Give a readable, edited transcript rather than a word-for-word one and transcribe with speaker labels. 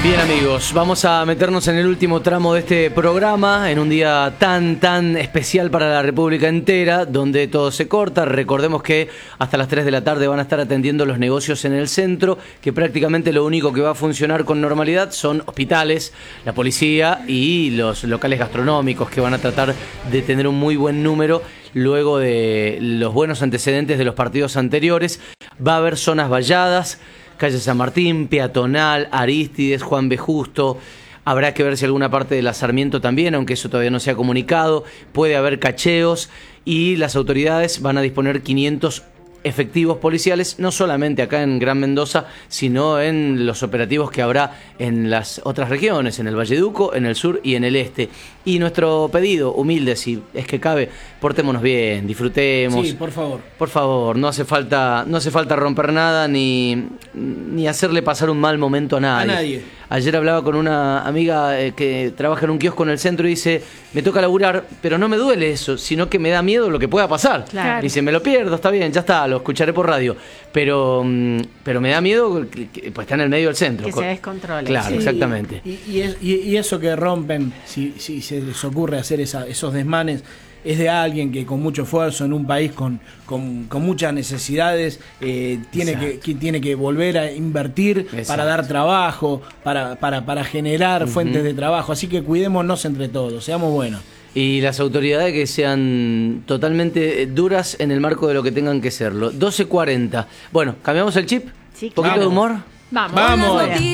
Speaker 1: Bien amigos, vamos a meternos en el último tramo de este programa, en un día tan especial para la República entera, donde todo se corta. Recordemos que hasta las 3 de la tarde van a estar atendiendo los negocios en el centro, que prácticamente lo único que va a funcionar con normalidad son hospitales, la policía y los locales gastronómicos, que van a tratar de tener un muy buen número luego de los buenos antecedentes de los partidos anteriores. Va a haber zonas valladas, calle San Martín, Peatonal, Arístides, Juan B. Justo. Habrá que ver si alguna parte de la Sarmiento también, aunque eso todavía no se ha comunicado. Puede haber cacheos y las autoridades van a disponer 500 efectivos policiales, no solamente acá en Gran Mendoza, sino en los operativos que habrá en las otras regiones, en el Valleduco, en el sur y en el este. Y nuestro pedido, humilde, si es que cabe, portémonos bien, disfrutemos.
Speaker 2: Sí, por favor.
Speaker 1: Por favor, no hace falta romper nada ni hacerle pasar un mal momento a nadie.
Speaker 2: A nadie.
Speaker 1: Ayer hablaba con una amiga que trabaja en un kiosco en el centro y dice, me toca laburar, pero no me duele eso, sino que me da miedo lo que pueda pasar.
Speaker 3: Claro.
Speaker 1: Dice, me lo pierdo, está bien, ya está, lo escucharé por radio. Pero me da miedo que pues, está en el medio del centro.
Speaker 3: Que se descontrole.
Speaker 1: Claro,
Speaker 2: Sí,
Speaker 1: exactamente.
Speaker 2: Y eso que rompen, si se les ocurre hacer esos desmanes, es de alguien que con mucho esfuerzo en un país con muchas necesidades tiene que volver a invertir.
Speaker 1: Exacto.
Speaker 2: Para dar trabajo, para generar fuentes de trabajo. Así que cuidémonos entre todos, seamos buenos.
Speaker 1: Y las autoridades que sean totalmente duras en el marco de lo que tengan que serlo. 12:40. Bueno, ¿cambiamos el chip?
Speaker 3: Sí,
Speaker 1: ¿Un poquito
Speaker 2: claro.
Speaker 1: de humor?
Speaker 3: Vamos.
Speaker 2: Vamos.